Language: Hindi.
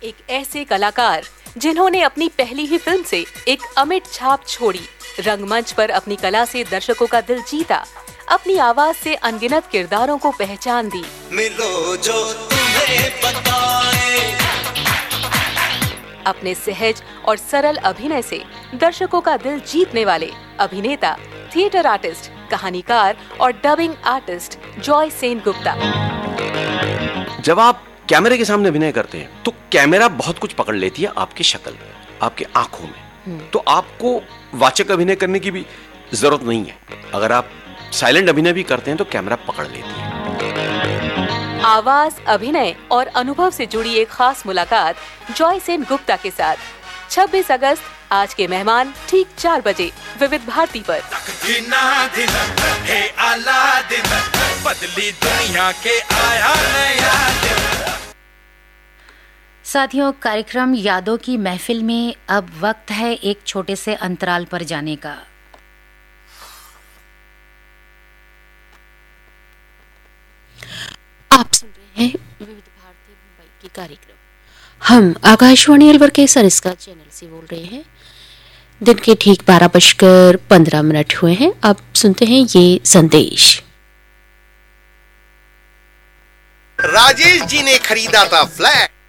एक ऐसे कलाकार जिन्होंने अपनी पहली ही फिल्म से एक अमिट छाप छोड़ी, रंगमंच पर अपनी कला से दर्शकों का दिल जीता, अपनी आवाज से अनगिनत किरदारों को पहचान दी। मिलो जो तुम्हें बताए। अपने सहज और सरल अभिनय से दर्शकों का दिल जीतने वाले अभिनेता, थिएटर आर्टिस्ट, कहानीकार और dubbing artist Joy Sen Gupta. जब आप कैमरे के सामने अभिनय करते हैं तो कैमरा बहुत कुछ पकड़ लेती है, आपकी शक्ल, आपके आंखों में। तो आपको वाचक अभिनय करने की भी जरूरत नहीं है। अगर आप साइलेंट अभिनय भी करते हैं तो कैमरा पकड़ लेती है। आवाज, अभिनय और अनुभव से जुड़ी एक खास मुलाकात जॉय सेन गुप्ता के साथ 26 अगस्त आज के मेहमान ठीक 4 बजे विविध भारती पर। बदली दुनिया के आया नया दिन। साथियों, कार्यक्रम यादों की महफिल में अब वक्त है एक छोटे से अंतराल पर जाने का। आप सुन रहे हैं विविध भारती मुंबई की कार्यक्रम। हम आकाशवाणी अलवर के सरिस्का चैनल से बोल रहे हैं। दिन के ठीक 12:15 हुए हैं। अब सुनते हैं ये संदेश। राजेश जी ने खरीदा था फ्लैट